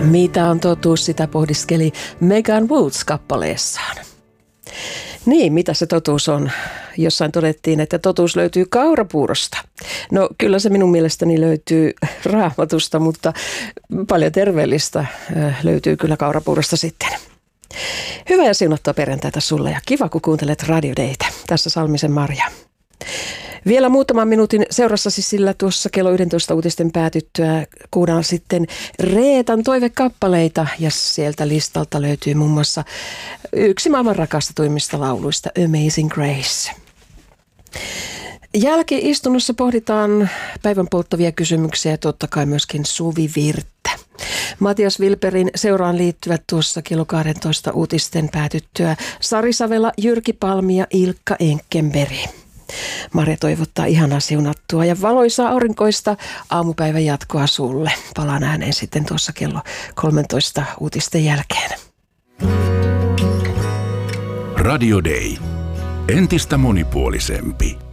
Mitä on totuus, sitä pohdiskeli Megan Woods kappaleessaan. Niin, mitä se totuus on? Jossain todettiin, että totuus löytyy kaurapuurosta. No kyllä se minun mielestäni löytyy Raamatusta, mutta paljon terveellistä löytyy kyllä kaurapuurosta sitten. Hyvää ja siunattua perjantaita sulle ja kiva kun kuuntelet Radio Daytä. Tässä Salmisen Marja. Vielä muutaman minuutin seurassasi, sillä tuossa kello 11 uutisten päätyttyä kuullaan sitten Reetan toivekappaleita ja sieltä listalta löytyy muun muassa yksi maailman rakastetuimmista lauluista, Amazing Grace. Jälki-istunnossa pohditaan päivän polttavia kysymyksiä ja totta kai myöskin suvivirttä. Matias Wilperin seuraan liittyvät tuossa kello 12 uutisten päätyttyä Sari Savela, Jyrki Palmi ja Ilkka Enkenberg. Marja toivottaa ihanaa siunattua ja valoisaa aurinkoista aamupäivän jatkoa sulle. Palaan ääneen sitten tuossa kello 13 uutisten jälkeen. Radio Day. Entistä monipuolisempi.